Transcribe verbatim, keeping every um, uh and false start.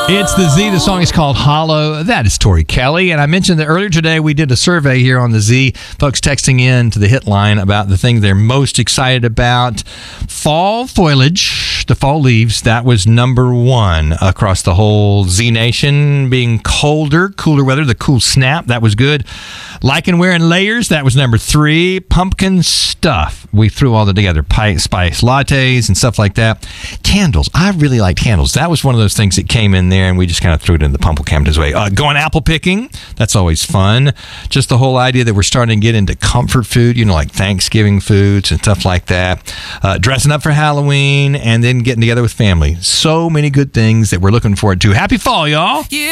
It's the Z. The song is called Hollow. That is Tori Kelly. And I mentioned that earlier today we did a survey here on the Z. Folks texting in to the hit line about the thing they're most excited about. Fall foliage, the fall leaves, that was number one across the whole Z Nation. Being colder, cooler weather, the cool snap, that was good. Liking wearing layers, that was number three. Pumpkin stuff, we threw all that together. Pie, spice lattes and stuff like that. Candles, I really like candles. That was one of those things that came in there, and we just kind of threw it in the pumpkin way. Uh, going apple picking, that's always fun. Just the whole idea that we're starting to get into comfort food, you know, like Thanksgiving foods and stuff like that. Uh, dressing up for Halloween, and then getting together with family. So many good things that we're looking forward to. Happy fall, y'all. Yeah.